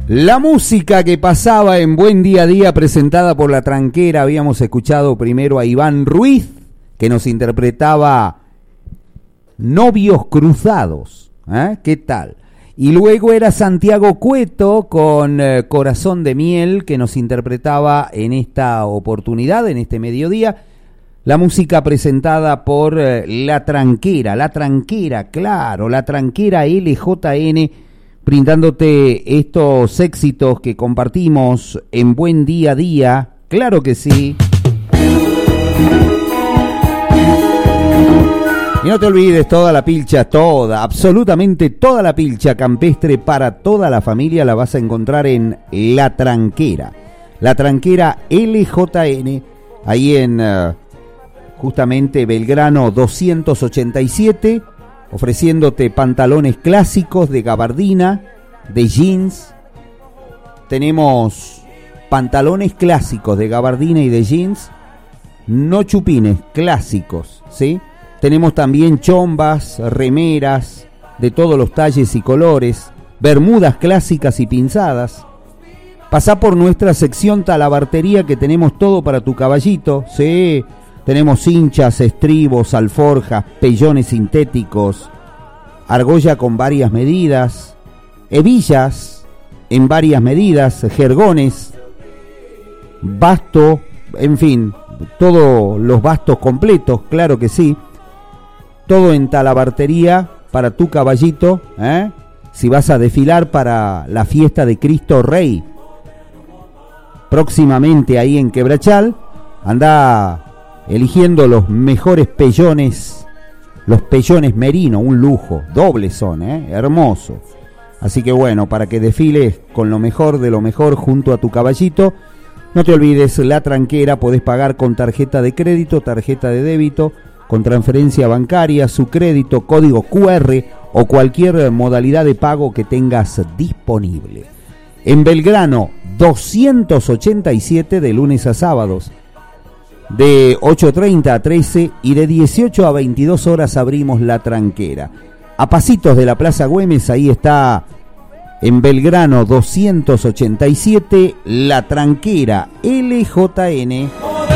La música que pasaba en Buen Día a Día, presentada por La Tranquera. Habíamos escuchado primero a Iván Ruiz, que nos interpretaba Novios Cruzados. ¿Qué tal? Y luego era Santiago Cueto con Corazón de Miel, que nos interpretaba en esta oportunidad, en este mediodía, la música presentada por La Tranquera. La Tranquera, claro, La Tranquera LJN, brindándote estos éxitos que compartimos en Buen Día a Día. Claro que sí. Y no te olvides, toda la pilcha, absolutamente toda la pilcha campestre para toda la familia la vas a encontrar en La Tranquera. La Tranquera LJN, ahí en justamente Belgrano 287, ofreciéndote pantalones clásicos de gabardina, de jeans. Tenemos pantalones clásicos de gabardina y de jeans, no chupines, clásicos, ¿sí? Tenemos también chombas, remeras de todos los talles y colores, bermudas clásicas y pinzadas. Pasá por nuestra sección talabartería, que tenemos todo para tu caballito, ¿sí? Tenemos cinchas, estribos, alforjas, pellones sintéticos, argolla con varias medidas, hebillas en varias medidas, jergones, basto, en fin, todos los bastos completos, claro que sí. Todo en talabartería para tu caballito, si vas a desfilar para la fiesta de Cristo Rey. Próximamente ahí en Quebrachal, anda eligiendo los mejores pellones, los pellones merino, un lujo, dobles son, hermoso. Así que bueno, para que desfiles con lo mejor de lo mejor junto a tu caballito, no te olvides, La Tranquera, podés pagar con tarjeta de crédito, tarjeta de débito, con transferencia bancaria, su crédito, código QR o cualquier modalidad de pago que tengas disponible. En Belgrano 287, de lunes a sábados, de 8:30 a 13 y de 18 a 22 horas abrimos La Tranquera. A pasitos de la Plaza Güemes, ahí está, en Belgrano 287, La Tranquera LJN.